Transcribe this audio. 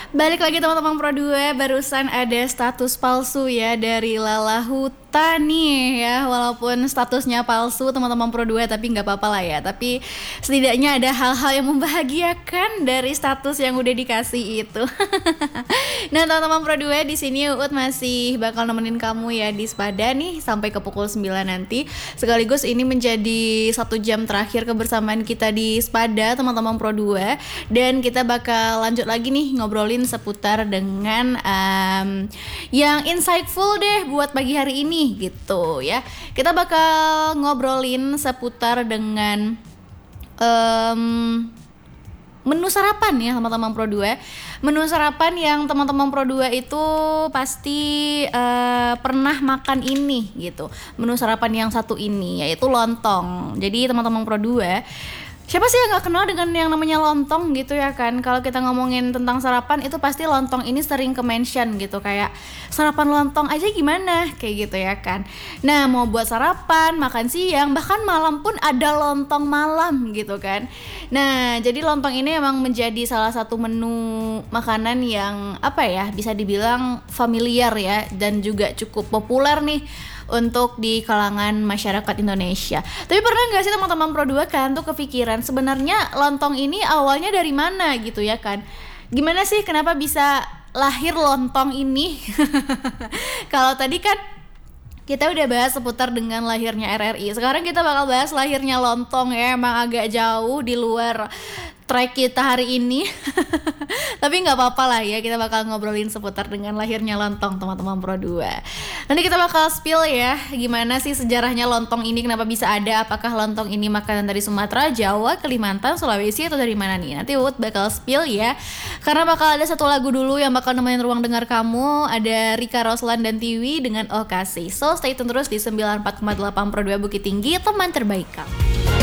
Balik lagi teman-teman Pro 2, barusan ada status palsu ya dari Lala Huta nih ya. Walaupun statusnya palsu teman-teman Pro 2, tapi nggak apa-apa lah ya. Tapi setidaknya ada hal-hal yang membahagiakan dari status yang udah dikasih itu. Nah teman-teman Pro 2, di sini Uut masih bakal nemenin kamu ya di Spada nih sampai ke pukul 9 nanti. Sekaligus ini menjadi 1 jam terakhir kebersamaan kita di Spada teman-teman Pro 2. Dan kita bakal lanjut lagi nih ngobrolin seputar dengan yang insightful deh buat pagi hari ini gitu ya. Kita bakal ngobrolin seputar dengan menu sarapan ya teman-teman Pro 2. Menu sarapan yang teman-teman Pro 2 itu pasti pernah makan ini gitu. Menu sarapan yang satu ini yaitu lontong. Jadi teman-teman Pro 2, siapa sih yang gak kenal dengan yang namanya lontong gitu ya kan. Kalau kita ngomongin tentang sarapan itu pasti lontong ini sering ke-mention gitu. Kayak sarapan lontong aja gimana kayak gitu ya kan. Nah mau buat sarapan, makan siang, bahkan malam pun ada lontong malam gitu kan. Nah jadi lontong ini emang menjadi salah satu menu makanan yang apa ya, bisa dibilang familiar ya. Dan juga cukup populer nih untuk di kalangan masyarakat Indonesia. Tapi pernah nggak sih teman-teman Pro 2 kan tuh kepikiran sebenarnya lontong ini awalnya dari mana gitu ya kan? Gimana sih kenapa bisa lahir lontong ini? Kalau tadi kan kita udah bahas seputar dengan lahirnya RRI. Sekarang kita bakal bahas lahirnya lontong ya. Emang agak jauh di luar track kita hari ini. Tapi gak apa-apa lah ya, kita bakal ngobrolin seputar dengan lahirnya lontong teman-teman Pro 2. Nanti kita bakal spill ya, gimana sih sejarahnya lontong ini, kenapa bisa ada, apakah lontong ini makanan dari Sumatera, Jawa, Kalimantan, Sulawesi, atau dari mana nih. Nanti Uut bakal spill ya. Karena bakal ada satu lagu dulu yang bakal nemenin ruang dengar kamu. Ada Rika Roslan dan Tiwi dengan Oh Kasih. So stay tune terus di 94,8 Pro 2 Bukit Tinggi, teman terbaik kamu.